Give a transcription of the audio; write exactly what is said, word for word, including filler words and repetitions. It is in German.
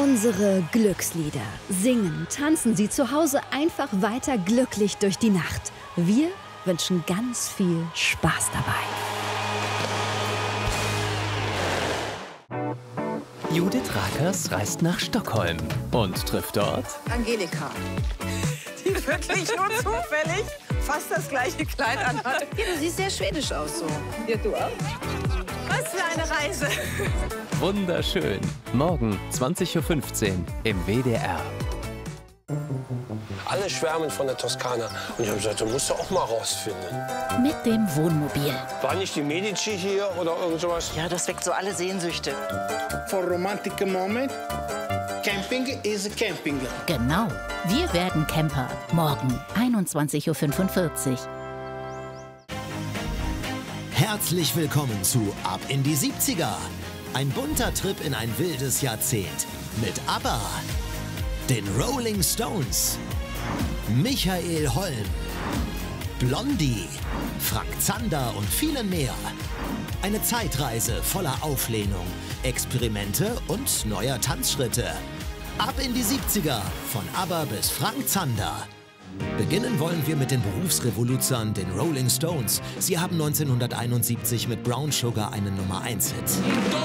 Unsere Glückslieder. Singen, tanzen Sie zu Hause einfach weiter glücklich durch die Nacht. Wir wünschen ganz viel Spaß dabei. Judith Rakers reist nach Stockholm und trifft dort Angelika, die wirklich nur zufällig fast das gleiche Kleid anhat. Ja, du siehst sehr schwedisch aus so. Ja, du auch. Was für eine Reise. Wunderschön. Morgen zwanzig Uhr fünfzehn im W D R. Alle schwärmen von der Toskana. Und ich habe gesagt, du musst du auch mal rausfinden. Mit dem Wohnmobil. War nicht die Medici hier oder irgend sowas? Ja, das weckt so alle Sehnsüchte. For romantic moment, camping is camping. Genau. Wir werden Camper. Morgen einundzwanzig Uhr fünfundvierzig. Herzlich willkommen zu Ab in die siebziger. Ein bunter Trip in ein wildes Jahrzehnt. Mit ABBA, den Rolling Stones, Michael Holm, Blondie, Frank Zander und vielen mehr. Eine Zeitreise voller Auflehnung, Experimente und neuer Tanzschritte. Ab in die siebziger, von ABBA bis Frank Zander. Beginnen wollen wir mit den Berufsrevoluzern, den Rolling Stones. Sie haben neunzehnhunderteinundsiebzig mit Brown Sugar einen Nummer eins Hit.